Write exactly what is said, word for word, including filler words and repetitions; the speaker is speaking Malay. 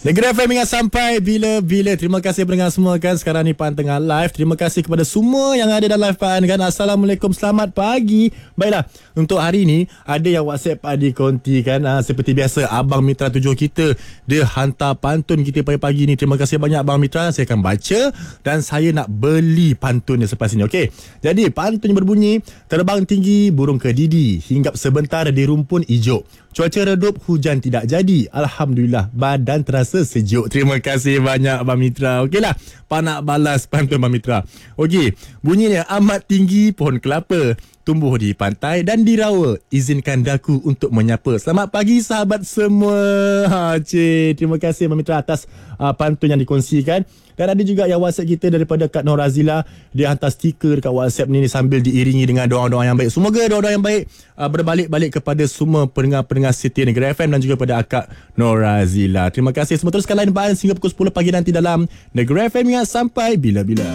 Negeri F M ingat sampai bila-bila. Terima kasih pendengar semua kan. Sekarang ni Pan tengah live. Terima kasih kepada semua yang ada dalam live Pan kan. Assalamualaikum, selamat pagi. Baiklah, untuk hari ni ada yang WhatsApp Pan dikonti kan. ha, Seperti biasa, Abang Mitra tujuh kita, dia hantar pantun kita pagi-pagi ni. Terima kasih banyak Abang Mitra. Saya akan baca dan saya nak beli pantunnya selepas ini. Okey. Jadi pantunnya berbunyi, terbang tinggi burung kedidi, hinggap sebentar di rumpun hijau. Cuaca redup, hujan tidak jadi. Alhamdulillah, badan terasa sejuk. Terima kasih banyak Abang Mitra. Okeylah, Pan nak balas pantun Abang Mitra. Okey, bunyinya amat tinggi pohon kelapa, tumbuh di pantai dan di rawa. Izinkan daku untuk menyapa. Selamat pagi sahabat semua. Ha, cik. Terima kasih Abang Mitra atas uh, pantun yang dikongsikan. Dan ada juga yang WhatsApp kita daripada Kak Nur Razila. Dia hantar stiker dekat WhatsApp ni sambil diiringi dengan doa-doa yang baik. Semoga doa-doa yang baik uh, berbalik-balik kepada semua pendengar-pendengar Siti Negeri F M dan juga pada Kak Nur Razila. Terima kasih semua. Teruskan lain bahan sehingga pukul sepuluh pagi nanti dalam Negeri F M yang sampai bila-bila.